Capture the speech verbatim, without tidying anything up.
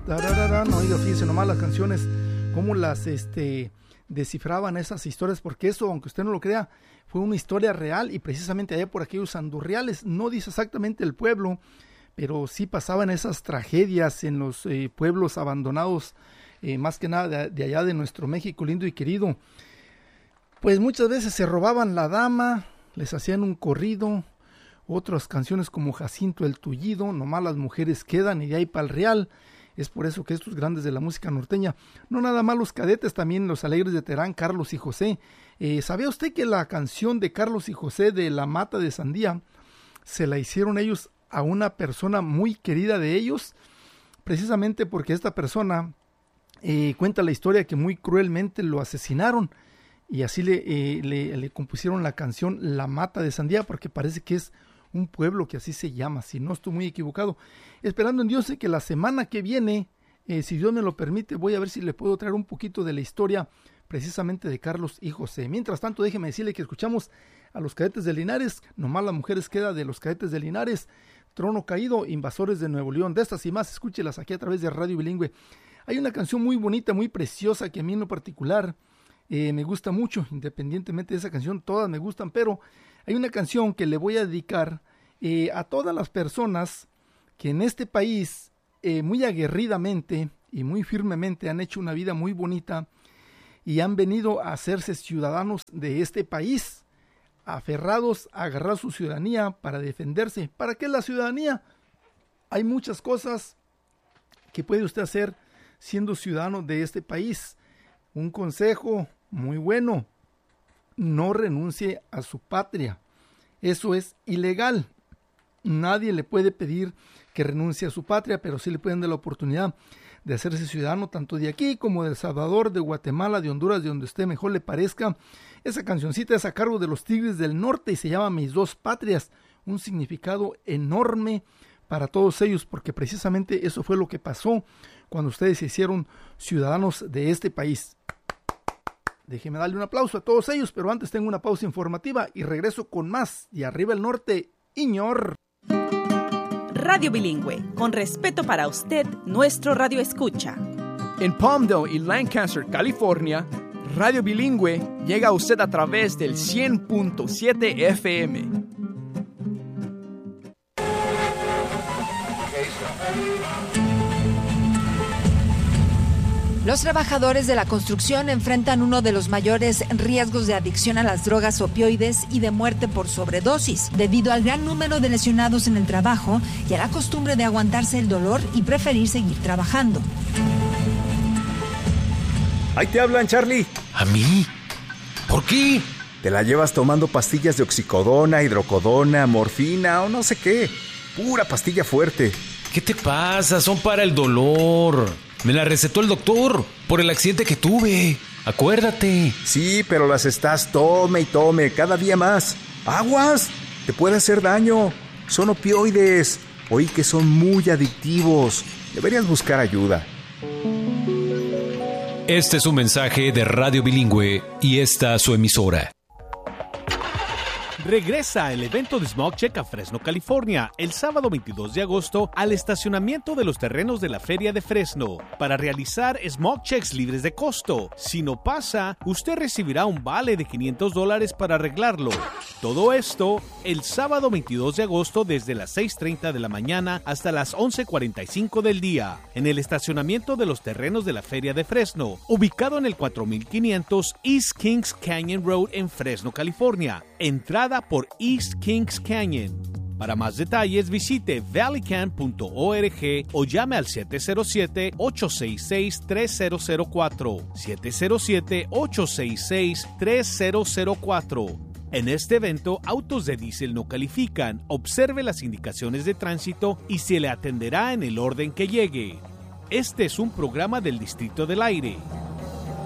tarararán. Oiga, fíjese nomás las canciones, cómo las este, descifraban esas historias, porque eso, aunque usted no lo crea, fue una historia real y precisamente allá por aquellos andurriales, no dice exactamente el pueblo, pero sí pasaban esas tragedias en los eh, pueblos abandonados, eh, más que nada de, de allá de nuestro México lindo y querido. Pues muchas veces se robaban la dama, les hacían un corrido, otras canciones como Jacinto el Tullido, nomás las mujeres quedan y de ahí para el real. Es por eso que estos grandes de la música norteña, no nada más los cadetes, también los alegres de Terán, Carlos y José. Eh, ¿Sabía usted que la canción de Carlos y José de La Mata de Sandía se la hicieron ellos a una persona muy querida de ellos? Precisamente porque esta persona eh, cuenta la historia que muy cruelmente lo asesinaron y así le, eh, le, le compusieron la canción La Mata de Sandía, porque parece que es un pueblo que así se llama, si no estoy muy equivocado. Esperando en Dios que la semana que viene, eh, si Dios me lo permite, voy a ver si le puedo traer un poquito de la historia precisamente de Carlos y José. Mientras tanto, déjeme decirle que escuchamos a los Cadetes de Linares, nomás las mujeres queda de los Cadetes de Linares, Trono Caído, Invasores de Nuevo León. De estas y más, escúchelas aquí a través de Radio Bilingüe. Hay una canción muy bonita, muy preciosa, que a mí en lo particular eh, me gusta mucho, independientemente de esa canción, todas me gustan, pero hay una canción que le voy a dedicar eh, a todas las personas que en este país eh, muy aguerridamente y muy firmemente han hecho una vida muy bonita y han venido a hacerse ciudadanos de este país, aferrados a agarrar su ciudadanía para defenderse. ¿Para qué la ciudadanía? Hay muchas cosas que puede usted hacer siendo ciudadano de este país. Un consejo muy bueno: no renuncie a su patria. Eso es ilegal. Nadie le puede pedir que renuncie a su patria, pero sí le pueden dar la oportunidad de hacerse ciudadano tanto de aquí como de El Salvador, de Guatemala, de Honduras, de donde usted mejor le parezca. Esa cancioncita es a cargo de los Tigres del Norte y se llama Mis Dos Patrias, un significado enorme para todos ellos, porque precisamente eso fue lo que pasó cuando ustedes se hicieron ciudadanos de este país. Déjeme darle un aplauso a todos ellos, pero antes tengo una pausa informativa y regreso con más de Arriba el Norte, Iñor. Radio Bilingüe, con respeto para usted, nuestro radio escucha. En Palmdale y Lancaster, California, Radio Bilingüe llega a usted a través del cien punto siete F M. Los trabajadores de la construcción enfrentan uno de los mayores riesgos de adicción a las drogas opioides y de muerte por sobredosis, debido al gran número de lesionados en el trabajo y a la costumbre de aguantarse el dolor y preferir seguir trabajando. Ahí te hablan, Charlie. ¿A mí? ¿Por qué? Te la llevas tomando pastillas de oxicodona, hidrocodona, morfina o no sé qué. Pura pastilla fuerte. ¿Qué te pasa? Son para el dolor. Me la recetó el doctor por el accidente que tuve. Acuérdate. Sí, pero las estás tome y tome cada día más. ¡Aguas! Te puede hacer daño. Son opioides. Oí que son muy adictivos. Deberías buscar ayuda. Este es un mensaje de Radio Bilingüe y esta su emisora. Regresa el evento de Smog Check a Fresno, California, el sábado veintidós de agosto al estacionamiento de los terrenos de la Feria de Fresno para realizar Smog Checks libres de costo. Si no pasa, usted recibirá un vale de quinientos dólares para arreglarlo. Todo esto el sábado veintidós de agosto desde las seis treinta de la mañana hasta las once cuarenta y cinco del día en el estacionamiento de los terrenos de la Feria de Fresno, ubicado en el cuatro mil quinientos East Kings Canyon Road en Fresno, California. Entrada por East Kings Canyon. Para más detalles visite valleycan punto org o llame al siete cero siete, ocho seis seis, tres cero cero cuatro, siete cero siete, ocho seis seis, tres cero cero cuatro. En este evento, autos de diésel no califican. Observe las indicaciones de tránsito y se le atenderá en el orden que llegue. Este es un programa del Distrito del Aire.